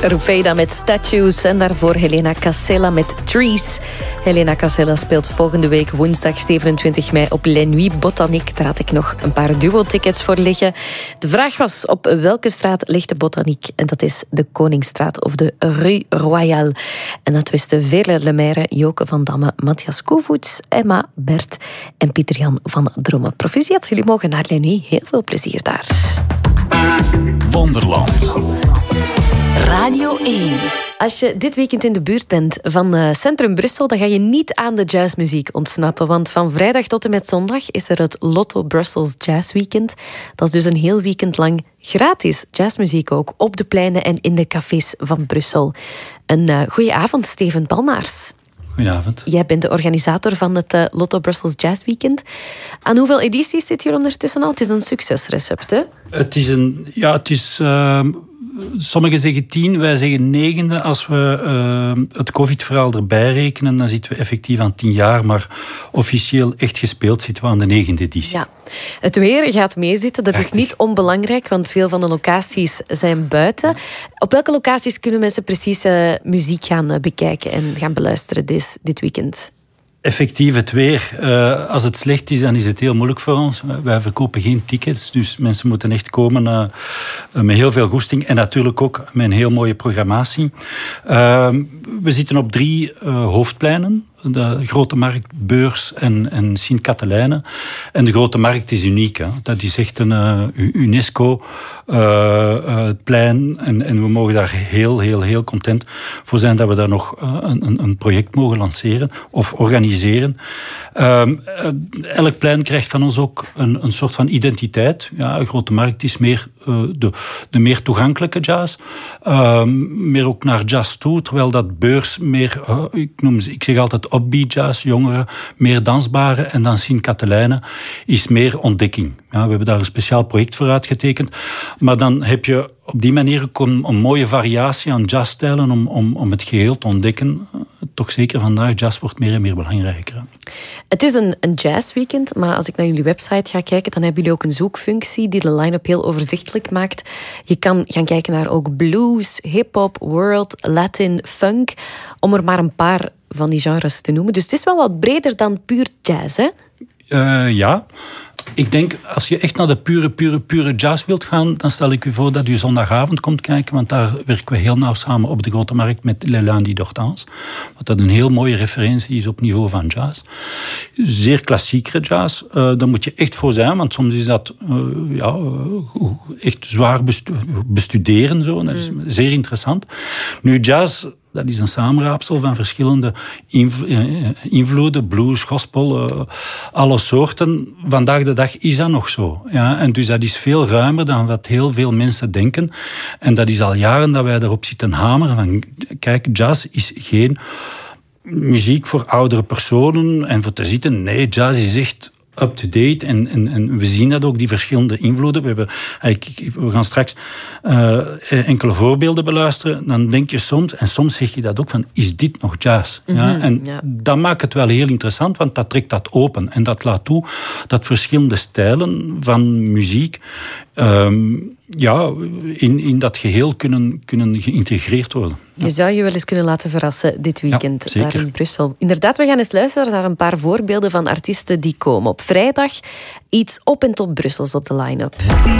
Rufeda met Statues en daarvoor Helena Casella met Trees. Helena Casella speelt volgende week woensdag 27 mei op Les Nuits Botanique. Daar had ik nog een paar duo-tickets voor liggen. De vraag was op welke straat ligt de Botanique? En dat is de Koningsstraat of de Rue Royale. En dat wisten Veerle Lemaire, Joke van Damme, Matthias Koevoets, Emma, Bert en Pieter-Jan van Drommen. Proficiat, jullie mogen naar Les Nuits. Heel veel plezier daar. Wonderland. Radio 1. Als je dit weekend in de buurt bent van Centrum Brussel, dan ga je niet aan de jazzmuziek ontsnappen. Want van vrijdag tot en met zondag is er het Lotto Brussels Jazz Weekend. Dat is dus een heel weekend lang gratis jazzmuziek ook, op de pleinen en in de cafés van Brussel. Een goeie avond, Steven Palmaers. Goedenavond. Jij bent de organisator van het Lotto Brussels Jazz Weekend. Aan hoeveel edities zit je er ondertussen al? Het is een succesrecept, hè? Sommigen zeggen 10, wij zeggen 9. Als we het COVID-verhaal erbij rekenen, dan zitten we effectief aan 10 jaar. Maar officieel echt gespeeld zitten we aan de 9e editie. Ja. Het weer gaat meezitten. Dat Prachtig. is niet onbelangrijk, want veel van de locaties zijn buiten. Ja. Op welke locaties kunnen mensen precies muziek gaan bekijken en gaan beluisteren dit weekend? Effectief het weer. Als het slecht is, dan is het heel moeilijk voor ons. Wij verkopen geen tickets, dus mensen moeten echt komen met heel veel goesting. En natuurlijk ook met een heel mooie programmatie. We zitten op 3 hoofdpleinen. De Grote Markt, Beurs en Sint-Katelijne. En de Grote Markt is uniek. Hè. Dat is echt een UNESCO-plein. En we mogen daar heel content voor zijn dat we daar nog een project mogen lanceren of organiseren. Elk plein krijgt van ons ook een soort van identiteit. Ja, de Grote Markt is meer de meer toegankelijke jazz. Meer ook naar jazz toe, terwijl dat Beurs meer, ik zeg altijd upbeat jazz, jongeren, meer dansbare. En dan Sint-Katelijne is meer ontdekking. Ja, we hebben daar een speciaal project voor uitgetekend. Maar dan heb je op die manier ook een mooie variatie aan jazzstijlen om het geheel te ontdekken. Toch zeker vandaag, jazz wordt meer en meer belangrijker. Het is een jazzweekend, maar als ik naar jullie website ga kijken, dan hebben jullie ook een zoekfunctie die de line-up heel overzichtelijk maakt. Je kan gaan kijken naar ook blues, hip-hop, world, Latin, funk, om er maar een paar van die genres te noemen. Dus het is wel wat breder dan puur jazz, hè? Ja. Ik denk, als je echt naar de pure jazz wilt gaan, dan stel ik u voor dat u zondagavond komt kijken, want daar werken we heel nauw samen op de Grote Markt met Le Lundi d'Hortense. Wat dat een heel mooie referentie is op niveau van jazz. Zeer klassiekere jazz. Daar moet je echt voor zijn, want soms is dat echt zwaar bestuderen. Zo. Dat is zeer interessant. Nu, jazz, dat is een samenraapsel van verschillende invloeden, blues, gospel, alle soorten. Vandaag de dag is dat nog zo. Ja? En dus dat is veel ruimer dan wat heel veel mensen denken. En dat is al jaren dat wij erop zitten hameren van, kijk, jazz is geen muziek voor oudere personen en voor te zitten. Nee, jazz is echt up-to-date en we zien dat ook, die verschillende invloeden. We gaan straks enkele voorbeelden beluisteren. Dan denk je soms, en soms zeg je dat ook, van is dit nog jazz? Ja? En dat maakt het wel heel interessant, want dat trekt dat open. En dat laat toe dat verschillende stijlen van muziek in dat geheel kunnen geïntegreerd worden. Je zou je wel eens kunnen laten verrassen dit weekend daar in Brussel. Inderdaad, we gaan eens luisteren naar een paar voorbeelden van artiesten die komen. Op vrijdag iets op en top Brussels op de line-up.